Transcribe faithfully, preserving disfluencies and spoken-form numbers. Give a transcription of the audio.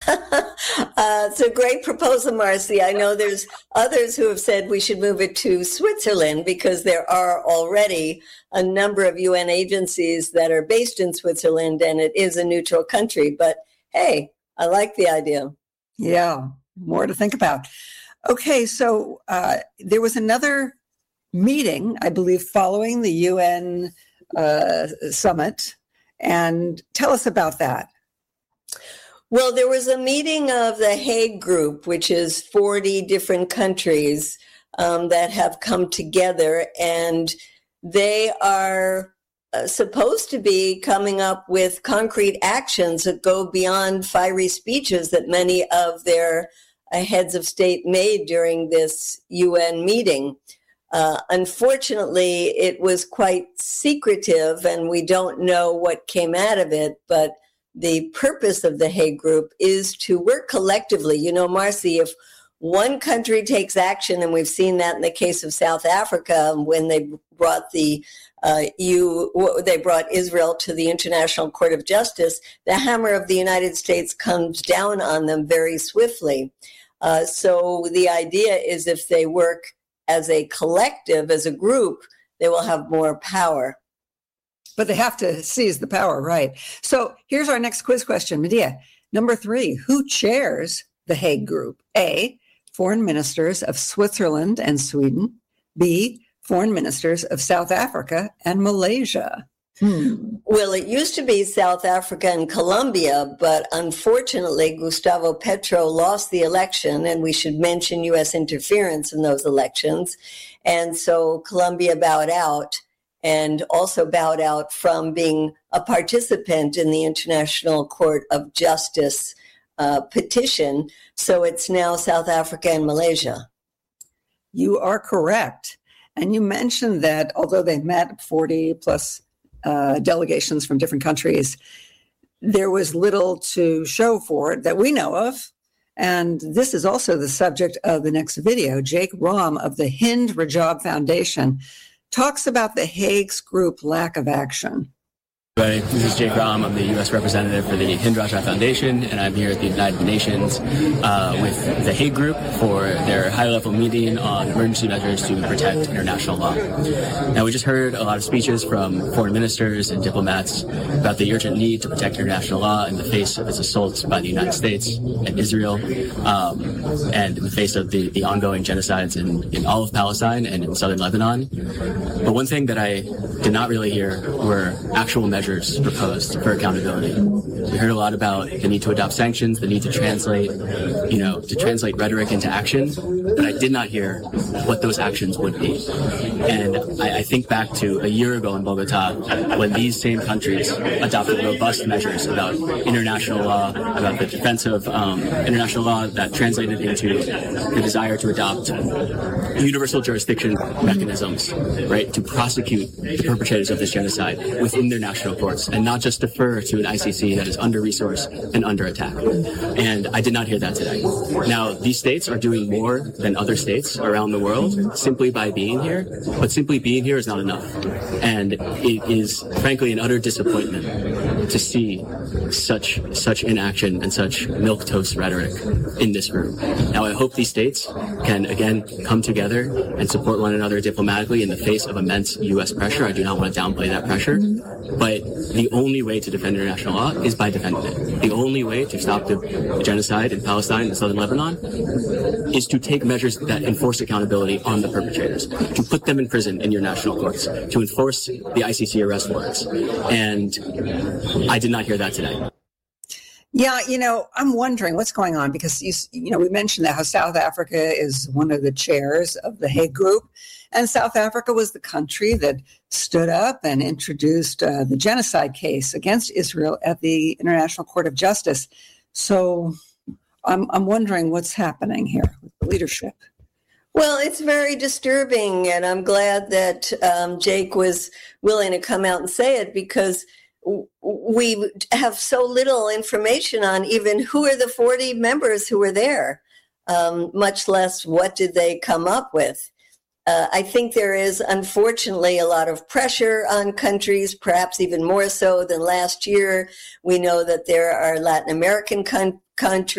uh, it's a great proposal, Marcy. I know there's others who have said we should move it to Switzerland because there are already a number of U N agencies that are based in Switzerland, and it is a neutral country. But hey, I like the idea. Yeah, more to think about. Okay, so uh, there was another meeting, I believe, following the U N uh, summit. And tell us about that. Well, there was a meeting of the Hague Group, which is forty different countries um, that have come together, and they are uh, supposed to be coming up with concrete actions that go beyond fiery speeches that many of their uh, heads of state made during this U N meeting. Uh, unfortunately, it was quite secretive, and we don't know what came out of it, but the purpose of the Hague Group is to work collectively. You know, Marcy, if one country takes action, and we've seen that in the case of South Africa when they brought the uh, you they brought Israel to the International Court of Justice, the hammer of the United States comes down on them very swiftly. Uh, so the idea is if they work as a collective, as a group, they will have more power. But they have to seize the power, right? So here's our next quiz question, Medea. Number three, who chairs the Hague Group? A, foreign ministers of Switzerland and Sweden. B, foreign ministers of South Africa and Malaysia. Hmm. Well, it used to be South Africa and Colombia, but unfortunately, Gustavo Petro lost the election, and we should mention U S interference in those elections. And so Colombia bowed out, and also bowed out from being a participant in the International Court of Justice uh, petition. So it's now South Africa and Malaysia. You are correct. And you mentioned that although they met forty plus Uh, delegations from different countries, there was little to show for it that we know of. And this is also the subject of the next video. Jake Rahm of the Hind Rajab Foundation talks about the Hague's Group lack of action. Hi, this is Jake Rahm. I'm the U S representative for the Hind Rajab Foundation, and I'm here at the United Nations uh, with the Hague Group for their high-level meeting on emergency measures to protect international law. Now, we just heard a lot of speeches from foreign ministers and diplomats about the urgent need to protect international law in the face of its assaults by the United States and Israel, um, and in the face of the, the ongoing genocides in, in all of Palestine and in southern Lebanon. But one thing that I did not really hear were actual measures proposed for accountability. We heard a lot about the need to adopt sanctions, the need to translate, you know, to translate rhetoric into action, but I did not hear what those actions would be. And I, I think back to a year ago in Bogota, when these same countries adopted robust measures about international law, about the defense of um, international law that translated into the desire to adopt universal jurisdiction mechanisms, right, to prosecute the perpetrators of this genocide within their national courts, and not just defer to an I C C that is under-resourced and under attack. And I did not hear that today. Now, these states are doing more than other states around the world simply by being here, but simply being here is not enough. And it is, frankly, an utter disappointment to see such such inaction and such milquetoast rhetoric in this room. Now, I hope these states can, again, come together and support one another diplomatically in the face of immense U S pressure. I do not want to downplay that pressure. But the only way to defend international law is by defending it. The only way to stop the, the genocide in Palestine and southern Lebanon is to take measures that enforce accountability on the perpetrators, to put them in prison in your national courts, to enforce the I C C arrest warrants. And I did not hear that today. Yeah, you know, I'm wondering what's going on because, you, you know, we mentioned that how South Africa is one of the chairs of the Hague Group, and South Africa was the country that stood up and introduced uh, the genocide case against Israel at the International Court of Justice. So I'm, I'm wondering what's happening here with the leadership. Well, it's very disturbing, and I'm glad that um, Jake was willing to come out and say it, because we have so little information on even who are the forty members who were there, um, much less what did they come up with. Uh, I think there is, unfortunately, a lot of pressure on countries, perhaps even more so than last year. We know that there are Latin American con- countries